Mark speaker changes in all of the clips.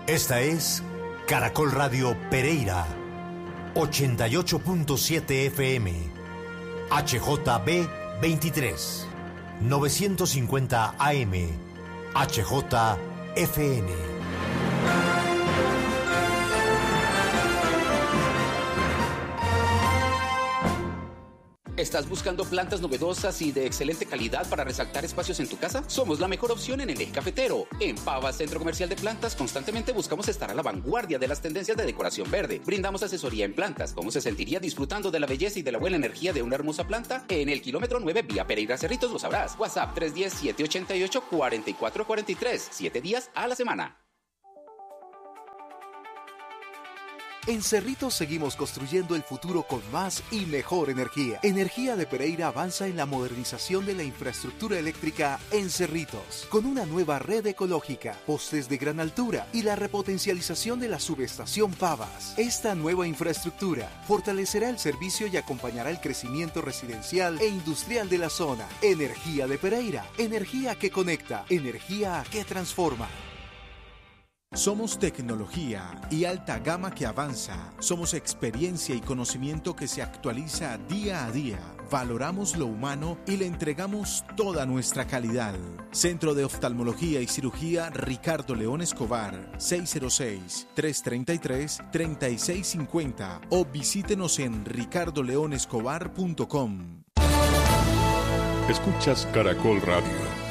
Speaker 1: Esta es Caracol Radio Pereira, 88.7 FM, HJB 23, 950 AM, HJFN.
Speaker 2: ¿Estás buscando plantas novedosas y de excelente calidad para resaltar espacios en tu casa? Somos la mejor opción en el eje cafetero. En Pavas Centro Comercial de Plantas constantemente buscamos estar a la vanguardia de las tendencias de decoración verde. Brindamos asesoría en plantas. ¿Cómo se sentiría disfrutando de la belleza y de la buena energía de una hermosa planta? En el kilómetro 9 vía Pereira Cerritos lo sabrás. WhatsApp 310-788-4443. 7 días a la semana.
Speaker 3: En Cerritos seguimos construyendo el futuro con más y mejor energía. Energía de Pereira avanza en la modernización de la infraestructura eléctrica en Cerritos, con una nueva red ecológica, postes de gran altura y la repotencialización de la subestación Pavas. Esta nueva infraestructura fortalecerá el servicio y acompañará el crecimiento residencial e industrial de la zona. Energía de Pereira, energía que conecta, energía que transforma.
Speaker 4: Somos tecnología y alta gama que avanza. Somos experiencia y conocimiento que se actualiza día a día. Valoramos lo humano y le entregamos toda nuestra calidad. Centro de Oftalmología y Cirugía Ricardo León Escobar, 606-333-3650 o visítenos en ricardoleonescobar.com.
Speaker 5: Escuchas Caracol Radio.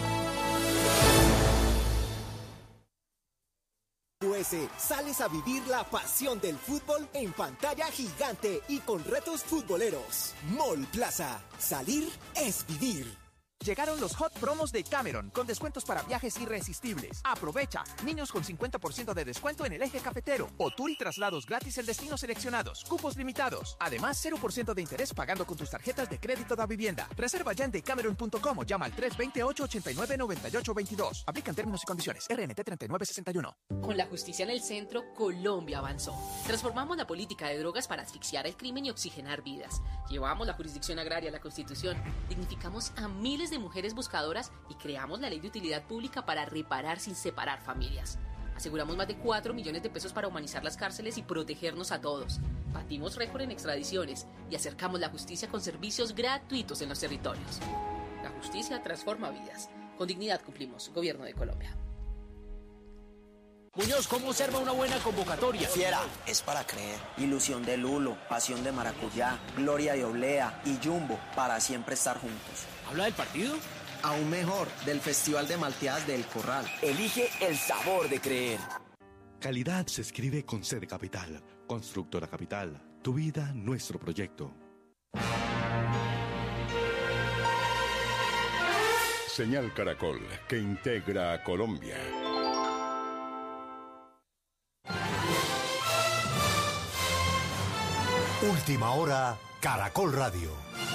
Speaker 6: Sales a vivir la pasión del fútbol en pantalla gigante y con retos futboleros. Mall Plaza. Salir es vivir.
Speaker 7: Llegaron los Hot Promos de Cameron, con descuentos para viajes irresistibles. Aprovecha, niños con 50% de descuento en el eje cafetero, o tour y traslados gratis en destinos seleccionados, cupos limitados. Además, 0% de interés pagando con tus tarjetas de crédito da vivienda. Reserva ya en decameron.com o llama al 328-89-9822. Aplican términos y condiciones. RNT 3961.
Speaker 8: Con la justicia en el centro, Colombia avanzó. Transformamos la política de drogas para asfixiar el crimen y oxigenar vidas. Llevamos la jurisdicción agraria a la Constitución. Dignificamos a miles de mujeres buscadoras y creamos la ley de utilidad pública para reparar sin separar familias. Aseguramos más de 4 millones de pesos para humanizar las cárceles y protegernos a todos. Batimos récord en extradiciones y acercamos la justicia con servicios gratuitos en los territorios. La justicia transforma vidas. Con dignidad cumplimos. Gobierno de Colombia.
Speaker 9: Muñoz, ¿cómo observa una buena convocatoria?
Speaker 10: Fiera, es para creer. Ilusión de Lulo, pasión de maracuyá, gloria de oblea y jumbo para siempre estar juntos.
Speaker 9: ¿Habla del partido?
Speaker 10: Aún mejor, del Festival de Malteadas del Corral.
Speaker 9: Elige el sabor de creer.
Speaker 11: Calidad se escribe con C de Capital. Constructora Capital. Tu vida, nuestro proyecto.
Speaker 5: Señal Caracol, que integra a Colombia.
Speaker 1: Última hora, Caracol Radio.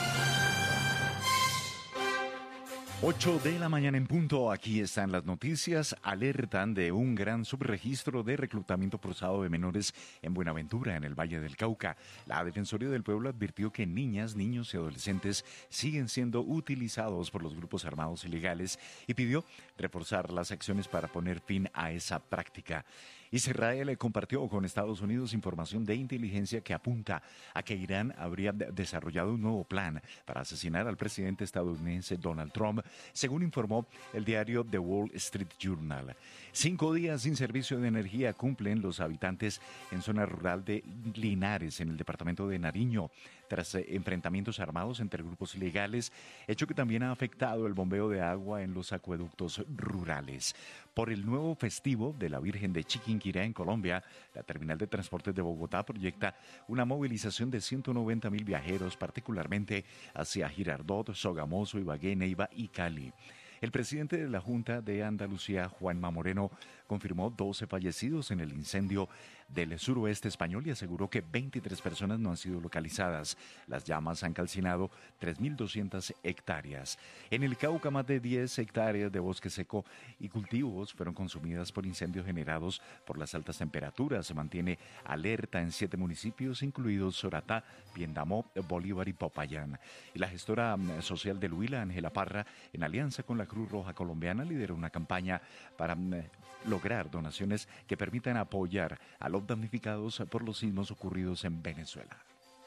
Speaker 12: 8 de la mañana en punto, aquí están las noticias. Alertan de un gran subregistro de reclutamiento forzado de menores en Buenaventura, en el Valle del Cauca. La Defensoría del Pueblo advirtió que niñas, niños y adolescentes siguen siendo utilizados por los grupos armados ilegales y pidió reforzar las acciones para poner fin a esa práctica. Israel compartió con Estados Unidos información de inteligencia que apunta a que Irán habría desarrollado un nuevo plan para asesinar al presidente estadounidense Donald Trump, según informó el diario The Wall Street Journal. 5 días sin servicio de energía cumplen los habitantes en zona rural de Linares, en el departamento de Nariño, tras enfrentamientos armados entre grupos ilegales, hecho que también ha afectado el bombeo de agua en los acueductos rurales. Por el nuevo festivo de la Virgen de Chiquinquirá en Colombia, la Terminal de Transportes de Bogotá proyecta una movilización de 190.000 viajeros, particularmente hacia Girardot, Sogamoso, Ibagué, Neiva y Cali. El presidente de la Junta de Andalucía, Juanma Moreno, confirmó 12 fallecidos en el incendio del suroeste español y aseguró que 23 personas no han sido localizadas. Las llamas han calcinado 3.200 hectáreas. En el Cauca, más de 10 hectáreas de bosque seco y cultivos fueron consumidas por incendios generados por las altas temperaturas. Se mantiene alerta en 7 municipios, incluidos Soratá, Piendamó, Bolívar y Popayán. Y la gestora social de Huila, Ángela Parra, en alianza con la Cruz Roja Colombiana, lideró una campaña para lograr donaciones que permitan apoyar a los damnificados por los sismos ocurridos en Venezuela.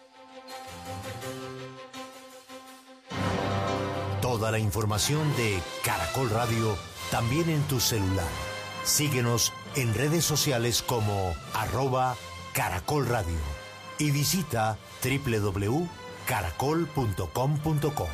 Speaker 1: Toda la información de Caracol Radio también en tu celular. Síguenos en redes sociales como @Caracol Radio y visita www.caracol.com.co.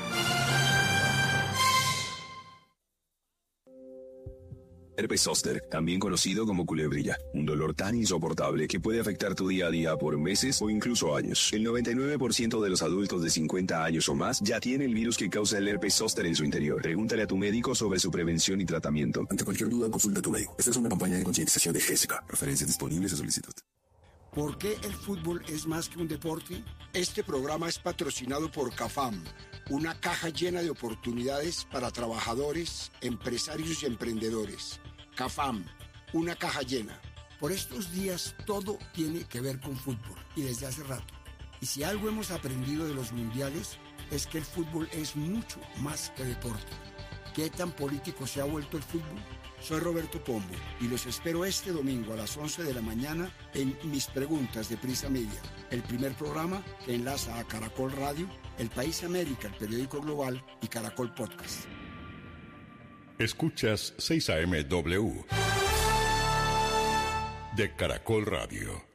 Speaker 13: Herpes zóster, también conocido como culebrilla, un dolor tan insoportable que puede afectar tu día a día por meses o incluso años. El 99% de los adultos de 50 años o más ya tiene el virus que causa el herpes zóster en su interior. Pregúntale a tu médico sobre su prevención y tratamiento.
Speaker 14: Ante cualquier duda, consulta a tu médico. Esta es una campaña de concientización de GESECA. Referencias disponibles a solicitud.
Speaker 15: ¿Por qué el fútbol es más que un deporte? Este programa es patrocinado por CAFAM, una caja llena de oportunidades para trabajadores, empresarios y emprendedores. CAFAM, una caja llena. Por estos días todo tiene que ver con fútbol y desde hace rato. Y si algo hemos aprendido de los mundiales es que el fútbol es mucho más que deporte. ¿Qué tan político se ha vuelto el fútbol? Soy Roberto Pombo y los espero este domingo a las 11 de la mañana en Mis Preguntas de Prisa Media, el primer programa que enlaza a Caracol Radio, El País América, el periódico global y Caracol Podcast.
Speaker 5: Escuchas 6 AM/W de Caracol Radio.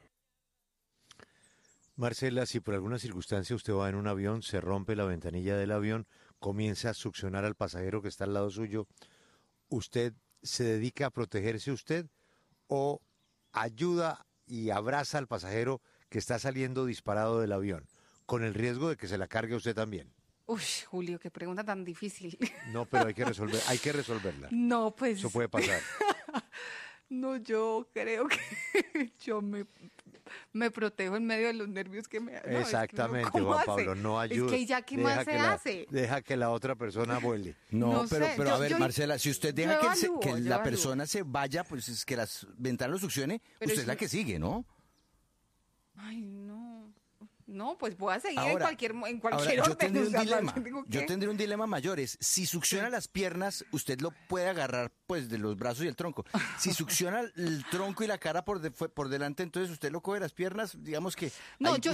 Speaker 16: Marcela, si por alguna circunstancia usted va en un avión, se rompe la ventanilla del avión, comienza a succionar al pasajero que está al lado suyo, ¿usted se dedica a protegerse usted o ayuda y abraza al pasajero que está saliendo disparado del avión, con el riesgo de que se la cargue usted también?
Speaker 17: Uy, Julio, qué pregunta tan difícil.
Speaker 16: No, pero hay que resolverla.
Speaker 17: No, pues...
Speaker 16: Eso puede pasar.
Speaker 17: No, yo creo que yo me protejo en medio de los nervios que me... No,
Speaker 16: exactamente,
Speaker 17: es que
Speaker 16: Juan Pablo, no ayuda.
Speaker 17: Es que ya, ¿qué más se hace?
Speaker 16: Deja que la otra persona vuele.
Speaker 18: No, pero a ver, Marcela, si usted deja que la persona se vaya, pues es que las ventanas lo succione, pero usted es la que sigue, ¿no?
Speaker 17: Ay, no. No, pues voy a seguir
Speaker 18: ahora,
Speaker 17: en cualquier
Speaker 18: orden.
Speaker 17: Yo
Speaker 18: tendré un dilema mayor. Si succiona las piernas, usted lo puede agarrar pues de los brazos y el tronco. Si succiona el tronco y la cara por delante, entonces usted lo coge las piernas, digamos que
Speaker 17: no, yo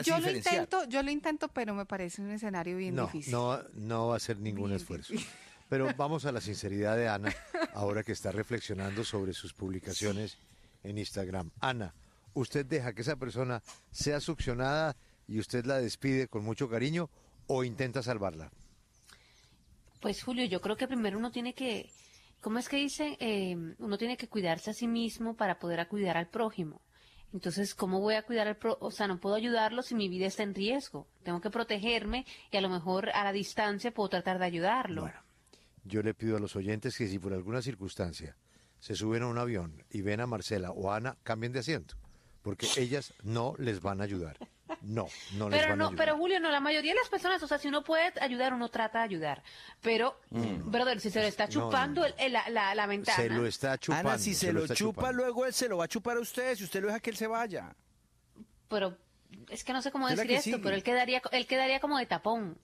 Speaker 17: lo intento, pero me parece un escenario bien difícil.
Speaker 16: No va a hacer ningún esfuerzo. Pero vamos a la sinceridad de Ana, ahora que está reflexionando sobre sus publicaciones en Instagram. Ana, ¿usted deja que esa persona sea succionada y usted la despide con mucho cariño o intenta salvarla?
Speaker 19: Pues Julio, yo creo que primero uno tiene que, ¿cómo es que dicen? Uno tiene que cuidarse a sí mismo para poder cuidar al prójimo. Entonces, ¿cómo voy a cuidar al prójimo? O sea, no puedo ayudarlo si mi vida está en riesgo. Tengo que protegerme y a lo mejor a la distancia puedo tratar de ayudarlo.
Speaker 16: Bueno, yo le pido a los oyentes que si por alguna circunstancia se suben a un avión y ven a Marcela o a Ana, cambien de asiento, porque ellas no les van a ayudar. No les van a ayudar.
Speaker 19: Pero Julio, no, la mayoría de las personas, o sea, si uno puede ayudar, uno trata de ayudar. Pero, brother, si se lo está chupando la ventana.
Speaker 16: Se lo está chupando.
Speaker 18: Ana, si se lo chupa, luego él se lo va a chupar a usted, si usted lo deja que él se vaya.
Speaker 19: Pero, es que no sé cómo decir esto, pero él quedaría como de tapón.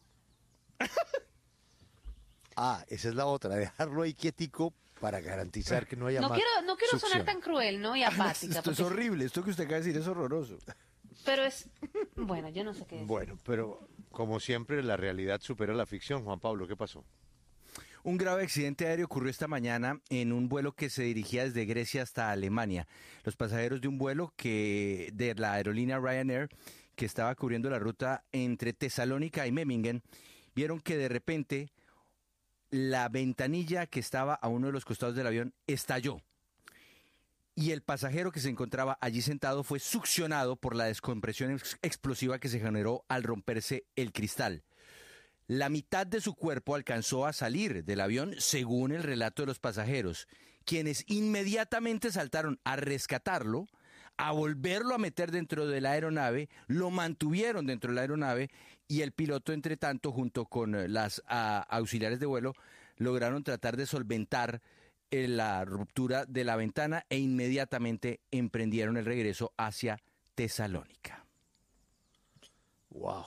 Speaker 16: Esa es la otra, dejarlo ahí quietico para garantizar que no haya más
Speaker 19: No quiero sonar tan cruel, ¿no? Y apática.
Speaker 18: Esto es horrible, esto que usted acaba de decir es horroroso.
Speaker 19: Pero es... Bueno, yo no sé qué decir.
Speaker 16: Bueno, pero como siempre la realidad supera la ficción. Juan Pablo, ¿qué pasó?
Speaker 18: Un grave accidente aéreo ocurrió esta mañana en un vuelo que se dirigía desde Grecia hasta Alemania. Los pasajeros de un vuelo de la aerolínea Ryanair, que estaba cubriendo la ruta entre Tesalónica y Memmingen, vieron que de repente la ventanilla que estaba a uno de los costados del avión estalló. Y el pasajero que se encontraba allí sentado fue succionado por la descompresión explosiva que se generó al romperse el cristal. La mitad de su cuerpo alcanzó a salir del avión, según el relato de los pasajeros, quienes inmediatamente saltaron a rescatarlo, a volverlo a meter dentro de la aeronave, lo mantuvieron dentro de la aeronave y el piloto, entre tanto, junto con las auxiliares de vuelo, lograron tratar de solventar la ruptura de la ventana e inmediatamente emprendieron el regreso hacia Tesalónica.
Speaker 16: Wow.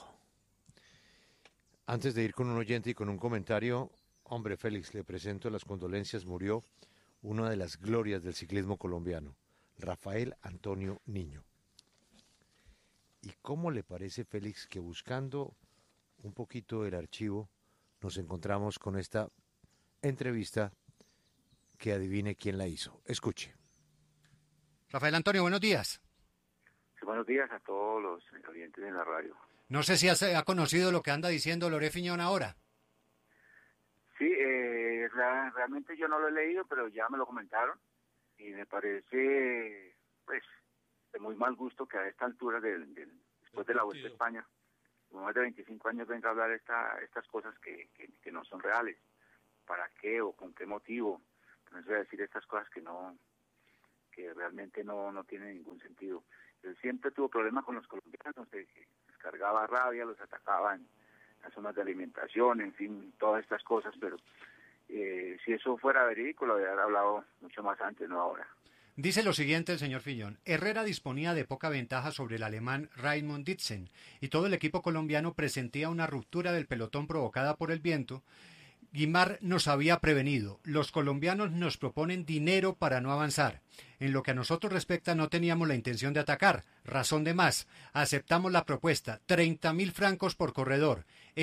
Speaker 16: Antes de ir con un oyente y con un comentario, hombre, Félix, le presento las condolencias. Murió una de las glorias del ciclismo colombiano, Rafael Antonio Niño. ¿Y cómo le parece, Félix, que buscando un poquito el archivo nos encontramos con esta entrevista que adivine quién la hizo? Escuche.
Speaker 20: Rafael Antonio, buenos días.
Speaker 21: Sí, buenos días a todos los oyentes de la radio.
Speaker 20: No sé si ha conocido lo que anda diciendo Loré Fiñón ahora.
Speaker 21: Sí, realmente yo no lo he leído, pero ya me lo comentaron y me parece, pues, de muy mal gusto que a esta altura, después de la Vuelta a España, con más de 25 años, venga a hablar estas cosas que no son reales. ¿Para qué o con qué motivo? No se va a decir estas cosas que realmente no tienen ningún sentido. Él siempre tuvo problemas con los colombianos, que descargaba rabia, los atacaba en las zonas de alimentación, en fin, todas estas cosas, pero si eso fuera verídico, lo habría hablado mucho más antes, no ahora.
Speaker 20: Dice lo siguiente el señor Fillón: Herrera disponía de poca ventaja sobre el alemán Raimund Ditzen y todo el equipo colombiano presentía una ruptura del pelotón provocada por el viento. Guimard nos había prevenido. Los colombianos nos proponen dinero para no avanzar. En lo que a nosotros respecta, no teníamos la intención de atacar. Razón de más. Aceptamos la propuesta. 30.000 francos por corredor.